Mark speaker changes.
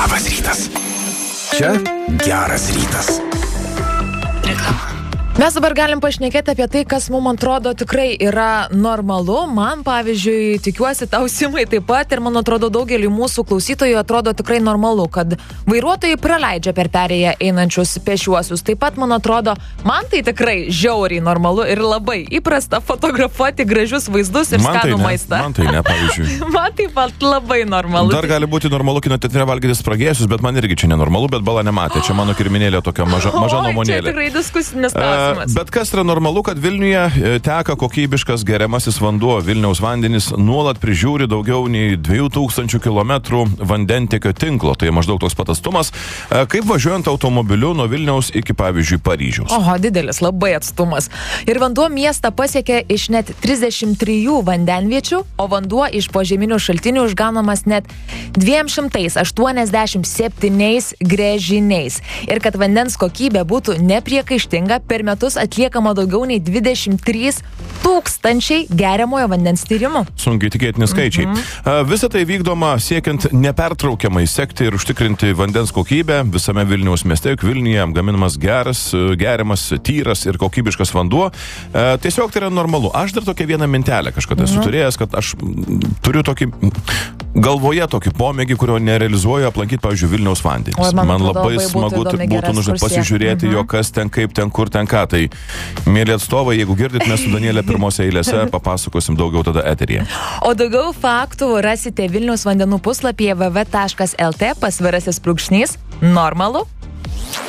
Speaker 1: Labas rytas. Čia geras rytas.
Speaker 2: Mes dabar galim pašnekėti apie tai, kas mums atrodo tikrai yra normalu. Man, pavyzdžiui, tikiuosi, tau Simai taip pat ir man atrodo daugelį mūsų klausytojų atrodo tikrai normalu, kad vairuotojai praleidžia per perėją einančius pešiuosius. Taip pat man atrodo, man tai tikrai žiauriai normalu ir labai įprasta fotografuoti gražius vaizdus ir skanų maistą.
Speaker 3: Man tai ne, pavyzdžiui.
Speaker 2: Man taip pat labai normalu.
Speaker 3: Dar gali būti normalu kino teatre valgyti spragėsius, bet man irgi čia nenormalu, bet bala nematė. Čia mano kirminėlė tokia maža nuomonėlė.
Speaker 2: Čia tikrai diskusinis klausimas.
Speaker 3: Bet kas yra normalu, kad Vilniuje teka kokybiškas geriamasis vanduo. Vilniaus vandenys nuolat prižiūri daugiau nei 2000 km vandentiekio tinklo. Tai maždaug toks pat atstumas, kaip važiuojant automobiliu nuo Vilniaus iki, pavyzdžiui, Paryžiaus.
Speaker 2: Oho, didelis, labai atstumas. Ir vanduo miestą pasiekia iš net 33 vandenviečių, o vanduo iš požeminių šaltinių išgaunamas net 287 gręžiniais. Ir kad vandens kokybė būtų nepriekaištinga, per metus atliekama daugiau nei 23 tūkstančiai geriamojo vandens tyrimų.
Speaker 3: Sunkiai tikėtini skaičiai. Visa tai vykdoma siekiant nepertraukiamai sekti ir užtikrinti vandens kokybę visame Vilniaus mieste. Juk Vilniuje gaminamas geriamas, tyras ir kokybiškas vanduo. Tiesiog tai yra normalu. Aš dar tokią vieną mintelę kažkada esu turėjęs, kad aš turiu tokį galvoje tokį pomėgį, kurio nerealizuoju aplankyti, pavyzdžiui, Vilniaus vandenys. Man labai smagu būtų pasižiūrėti jo, kas ten, kaip ten, kur ten ką. Tai, mėly atstovai, jeigu girdit, mes su Danielė pirmose eilėse papasakosim daugiau tada eteryje.
Speaker 2: O daugiau faktų rasite Vilniaus vandenų puslapyje www.lt /normalu.